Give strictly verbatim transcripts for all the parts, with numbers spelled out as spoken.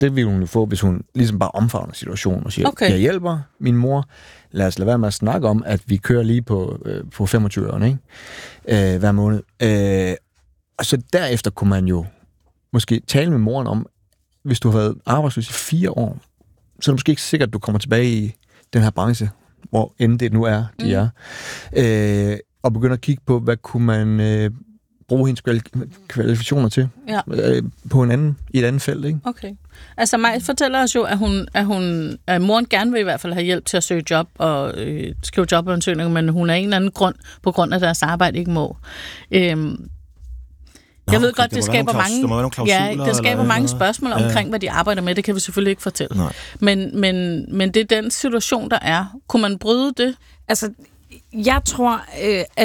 det vil hun jo få, hvis hun ligesom bare omfavner situationen og siger, okay. jeg hjælper min mor, lad os lade være med at snakke om, at vi kører lige på, øh, på femogtyve øre, ikke? Øh, hver måned. Øh, og så derefter kunne man jo måske tale med moren om, hvis du har været arbejdsløs i fire år, så er det måske ikke sikkert, at du kommer tilbage i den her branche, hvor end det nu er, de mm. er, øh, og begynder at kigge på, hvad kunne man øh, bruge hendes kvalifikationer til ja. øh, på en anden, i et andet felt, ikke? Okay. Altså Maj fortæller os jo, at hun, at hun, at moren gerne vil i hvert fald have hjælp til at søge job og øh, skrive jobansøgninger, men hun af en eller anden grund, på grund af deres arbejde, ikke må. Øhm, Jeg Nå, ved okay, godt, det skaber klaus- mange, ja, det skaber mange spørgsmål ja. omkring, hvad de arbejder med. Det kan vi selvfølgelig ikke fortælle. Nej. Men, men, men det er den situation, der er. Kunne man bryde det? Altså, jeg tror, øh, at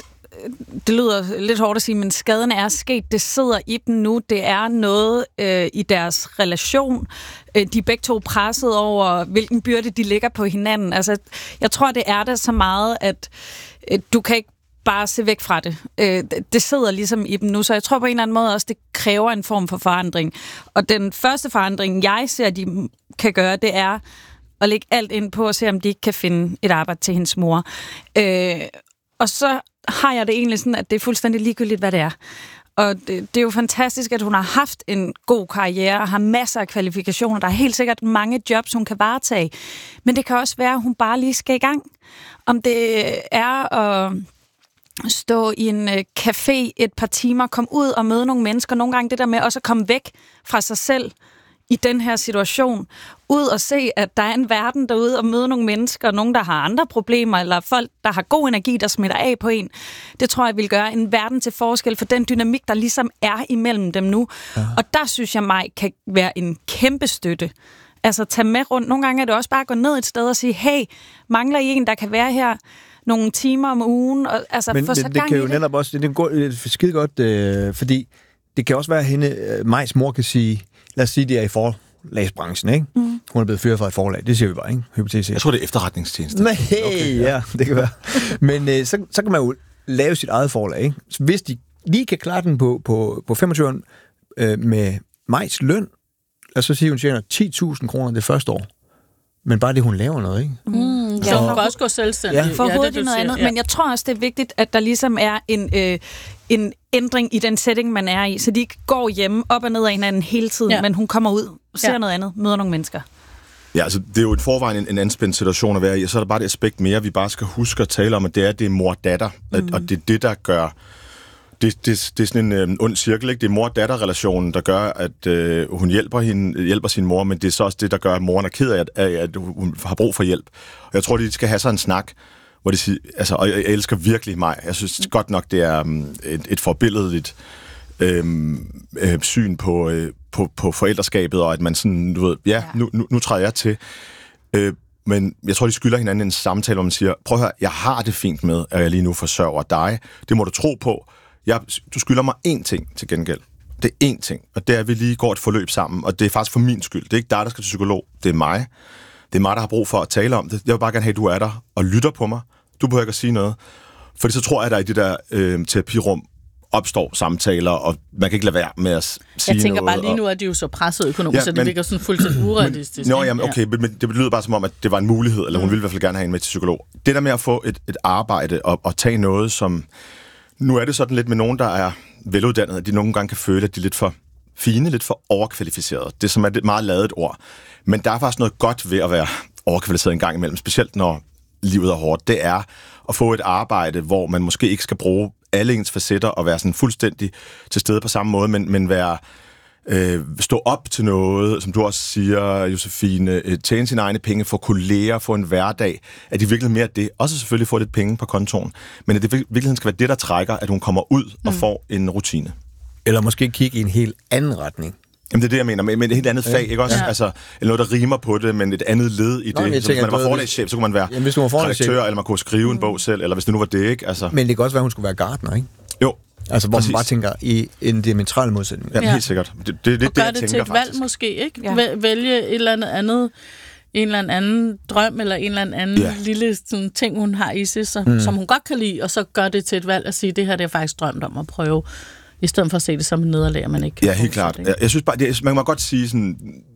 det lyder lidt hårdt at sige, men skaden er sket. Det sidder i dem nu. Det er noget øh, i deres relation. Øh, de er begge to presset over, hvilken byrde de lægger på hinanden. Altså, jeg tror, det er det så meget, at øh, du kan ikke bare se væk fra det. Øh, det sidder ligesom i dem nu, så jeg tror på en eller anden måde også, det kræver en form for forandring. Og den første forandring, jeg ser, de kan gøre, det er at lægge alt ind på at se, om de ikke kan finde et arbejde til hendes mor. Øh, og så har jeg det egentlig sådan, at det er fuldstændig ligegyldigt, hvad det er. Og det, det er jo fantastisk, at hun har haft en god karriere og har masser af kvalifikationer. Der er helt sikkert mange jobs, hun kan varetage. Men det kan også være, at hun bare lige skal i gang. Om det er at stå i en øh, café et par timer, komme ud og møde nogle mennesker. Nogle gange det der med også at komme væk fra sig selv i den her situation. Ud og se, at der er en verden derude og møde nogle mennesker, nogen, der har andre problemer, eller folk, der har god energi, der smitter af på en. Det tror jeg vil gøre en verden til forskel for den dynamik, der ligesom er imellem dem nu. Ja. Og der synes jeg, mig kan være en kæmpe støtte. Altså tage med rundt. Nogle gange er det også bare at gå ned et sted og sige, hey, mangler I en, der kan være her nogle timer om ugen, og altså men, få så men gang det kan i jo det. netop også, det er skide godt, øh, fordi det kan også være, at hende, øh, Majs mor kan sige, lad os sige, de er i forlagsbranchen, ikke? Mm. Hun er blevet fyret fra et forlag, det siger vi bare, ikke? Hypotetisk. Jeg tror, det er efterretningstjeneste. Nej, okay, ja. ja, det kan være. Men øh, så, så kan man jo lave sit eget forlag, ikke? Så hvis de lige kan klare den på, på, på femogtyve år øh, med Majs løn, lad os så sige, hun tjener ti tusind kroner det første år, men bare det, hun laver noget, ikke? Mm, så hun kan også gå selvstændig. Ja. For ja, hovedet det, noget siger, andet. ja. Men jeg tror også, det er vigtigt, at der ligesom er en, øh, en ændring i den setting, man er i. Så de ikke går hjemme op og ned af hinanden hele tiden, ja. Men hun kommer ud, ser ja. noget andet, møder nogle mennesker. Ja, altså det er jo et forvejen en, en anspændt situation at være i, og så er der bare det aspekt mere, vi bare skal huske at tale om, at det er, det er mor-datter, mm. og det er det, der gør... Det, det, det er sådan en øh, ond cirkel, ikke? Det er mor-datter-relationen, der gør, at øh, hun hjælper, hende, hjælper sin mor, men det er så også det, der gør, at moren er ked af, at, at hun har brug for hjælp. Og jeg tror, de skal have sådan en snak, hvor de siger, altså, og jeg, jeg elsker virkelig mig. Jeg synes godt nok, det er um, et, et forbilledeligt øh, øh, syn på, øh, på, på forældreskabet, og at man sådan, du ved, ja, nu, nu, nu træder jeg til. Øh, men jeg tror, de skylder hinanden en samtale, hvor man siger, prøv at høre, jeg har det fint med, at jeg lige nu forsørger dig. Det må du tro på. Jeg, du skylder mig én ting til gengæld. Det er én ting, og det er, at vi lige går et forløb sammen, og det er faktisk for min skyld. Det er ikke dig, der skal til psykolog. Det er mig. Det er mig, der har brug for at tale om det. Jeg vil bare gerne have, at du er der og lytter på mig. Du behøver ikke at sige noget. Fordi så tror jeg, at der i det der øh, terapirum opstår samtaler, og man kan ikke lade være med at sige noget. Jeg tænker noget, bare, lige nu er de jo så presset økonomisk, ja, så det men, ligger sådan fuldstændig urealistisk. Nå, jamen, okay, men, men det lyder bare som om, at det var en mulighed, eller hun mm. ville i hvert fald gerne have en med til psykolog. Det der med at få et, et arbejde og, og tage noget, som... Nu er det sådan lidt med nogen, der er veluddannede, at de nogle gange kan føle, at de er lidt for fine, lidt for overkvalificerede. Det som er et meget ladet ord. Men der er faktisk noget godt ved at være overkvalificeret en gang imellem, specielt når livet er hårdt. Det er at få et arbejde, hvor man måske ikke skal bruge alle ens facetter og være sådan fuldstændig til stede på samme måde, men, men være... Øh, stå op til noget, som du også siger, Josefine, øh, tjene sine egne penge, få kolleger, få en hverdag, at de virkelig mere det. Også selvfølgelig få lidt penge på kontoen, men at det virkelig skal være det, der trækker, at hun kommer ud og mm. får en rutine. Eller måske kigge i en helt anden retning. Jamen det er det, jeg mener, med et helt andet fag, ikke også? Ja. Altså, eller noget, der rimer på det, men et andet led i Nå, det. Så hvis man var forlagschef, så kunne man være jamen, hvis du var redaktør, eller man kunne skrive mm. en bog selv, eller hvis det nu var det, ikke? Altså... Men det kan også være, at hun skulle være gartner, ikke? Jo. Altså, hvor præcis. man bare tænker i en diametral modsætning. Jamen, ja. Helt sikkert. Det, det, det, og gør det, det, jeg til tænker, et valg faktisk. måske, ikke? Ja. Vælge et eller andet andet, en eller anden drøm, eller en eller anden ja. lille sådan, ting, hun har i sig, så, mm. som hun godt kan lide, og så gør det til et valg at sige, det her det er faktisk drømt om at prøve, i stedet for at se det som en nederlag, man ikke kan ja, helt klart. Jeg, jeg synes bare, det, man må godt sige sådan,